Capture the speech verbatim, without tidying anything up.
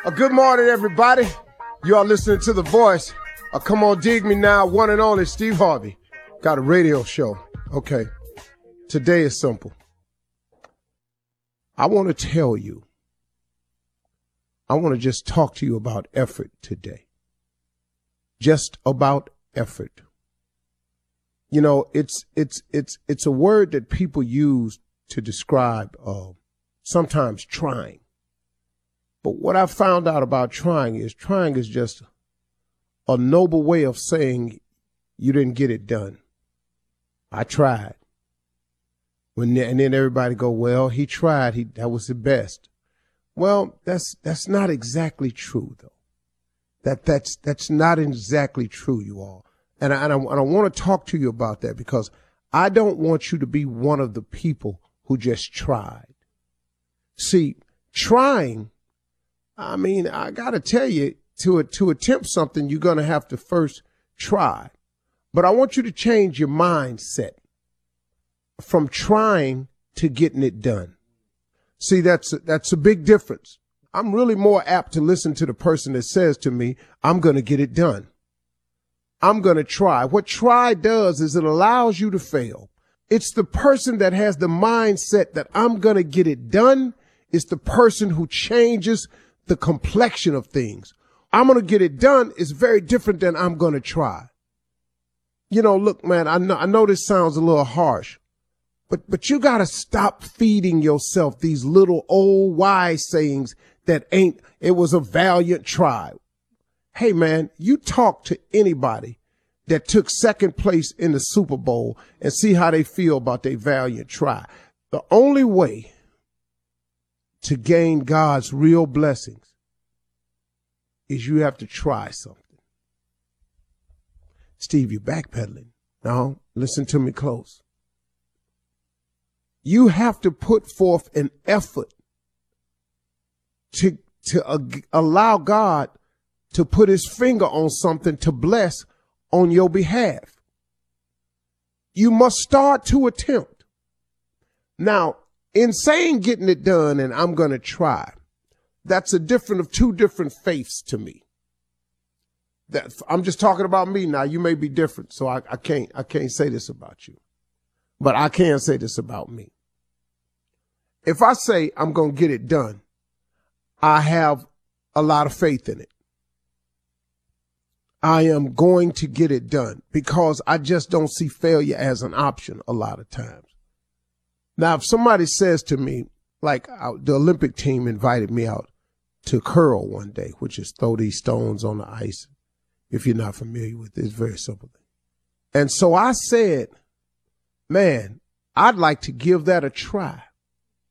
Uh, good morning, everybody. You are listening to The Voice. Uh, come on, dig me now. One and only Steve Harvey. Got a radio show. Okay. Today is simple. I want to tell you, I want to just talk to you about effort today. Just about effort. You know, it's, it's, it's, it's a word that people use to describe, uh, sometimes trying. But what I found out about trying is trying is just a noble way of saying you didn't get it done. I tried. When and then everybody go, well, he tried. He that was the best. Well, that's that's not exactly true though. That that's that's not exactly true, you all. And I, and I, and I want to talk to you about that because I don't want you to be one of the people who just tried. See, trying. I mean, I got to tell you, to to attempt something, you're going to have to first try. But I want you to change your mindset from trying to getting it done. See, that's a, that's a big difference. I'm really more apt to listen to the person that says to me, I'm going to get it done. I'm going to try. What try does is it allows you to fail. It's the person that has the mindset that I'm going to get it done. It's the person who changes the complexion of things. I'm going to get it done is very different than I'm going to try. You know, look, man, I know, I know this sounds a little harsh, but, but you got to stop feeding yourself these little old wise sayings that ain't, it was a valiant try. Hey, man, you talk to anybody that took second place in the Super Bowl and see how they feel about their valiant try. The only way to gain God's real blessings is you have to try something. Steve, you're backpedaling. No, listen to me close. You have to put forth an effort to, to uh, allow God to put his finger on something to bless on your behalf. You must start to attempt. Now, in saying getting it done and I'm going to try, that's a different of two different faiths to me. That I'm just talking about me now. You may be different, so I, I can't I can't say this about you. But I can say this about me. If I say I'm going to get it done, I have a lot of faith in it. I am going to get it done because I just don't see failure as an option a lot of times. Now, if somebody says to me, like uh, the Olympic team invited me out to curl one day, which is throw these stones on the ice. If you're not familiar with it, it's very simple. And so I said, man, I'd like to give that a try.